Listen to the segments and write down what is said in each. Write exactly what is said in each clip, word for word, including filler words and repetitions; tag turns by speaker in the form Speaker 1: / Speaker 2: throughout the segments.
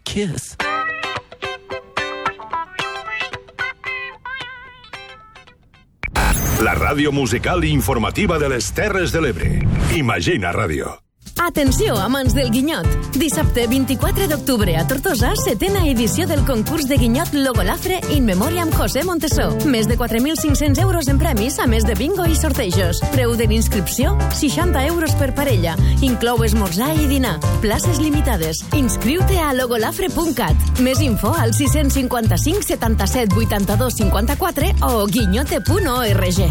Speaker 1: kiss.
Speaker 2: La ràdio musical i informativa de les Terres de l'Ebre. Imagina Ràdio.
Speaker 3: Atenció, amants del guinyot! Dissabte vint-i-quatre d'octubre a Tortosa, setena edició del concurs de guinyot Logolafre in memoriam José Montesó. Més de quatre mil cinc-cents euros en premis, a més de bingo i sortejos. Preu de l'inscripció, seixanta euros per parella. Inclou esmorzar i dinar. Places limitades. Inscriu-te a logolafre punt cat. Més info al sis cinquanta-cinc setanta-set vuitanta-dos cinquanta-quatre o guinyote punt org.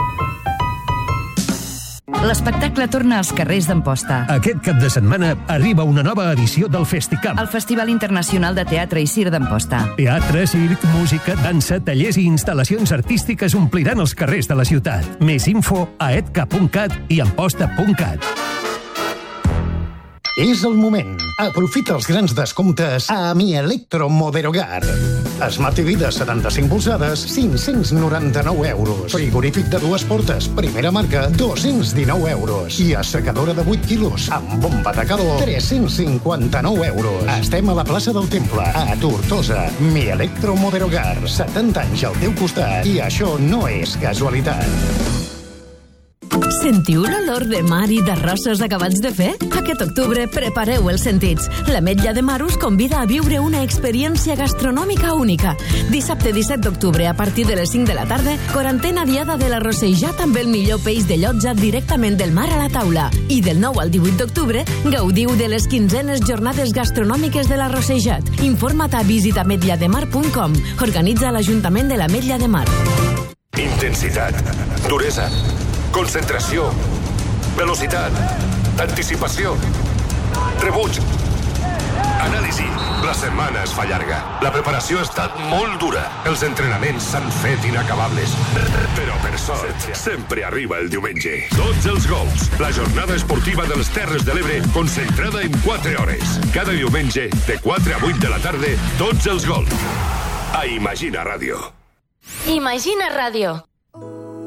Speaker 4: L'espectacle torna als carrers d'Amposta.
Speaker 5: Aquest cap de setmana arriba una nova edició del Festicamp.
Speaker 4: El Festival Internacional de Teatre i Circ d'Amposta.
Speaker 5: Teatre, circ, música, dansa, tallers i instal·lacions artístiques ompliran els carrers de la ciutat. Més info a edca punt cat i amposta punt cat.
Speaker 6: És el moment. Aprofita els grans descomptes a Mi Electro Moderogar. Smart T V de setanta-cinc polzades, cinc-cents noranta-nou euros. Frigorífic de dues portes, primera marca, dos-cents dinou euros. I assecadora de vuit quilos, amb bomba de calor, tres-cents cinquanta-nou euros. Estem a la plaça del Temple, a Tortosa. Mi Electro Moderogar, setanta anys al teu costat. I això no és casualitat.
Speaker 3: Sentiu l'olor de mar i d'arrossos acabats de fer? Aquest octubre prepareu els sentits. L'Ametlla de Mar us convida a viure una experiència gastronòmica única. Dissabte disset d'octubre, a partir de les cinc de la tarda, quarantena diada de l'arrossejat amb el millor peix de llotja directament del mar a la taula. I del nou al divuit d'octubre, gaudiu de les quinzenes jornades gastronòmiques de l'arrossejat. Informa't a visita ametlla de mar punt com. Organitza l'Ajuntament de l'Ametlla de Mar.
Speaker 2: Intensitat, duresa, concentració, velocitat, anticipació, rebuig, anàlisi. La setmana es fa llarga. La preparació ha estat molt dura. Els entrenaments s'han fet inacabables. Però, per sort, sempre arriba el diumenge. Tots els gols. La jornada esportiva de les Terres de l'Ebre concentrada en quatre hores. Cada diumenge, de quatre a vuit de la tarda, tots els gols. A Imagina Ràdio.
Speaker 3: Imagina Ràdio.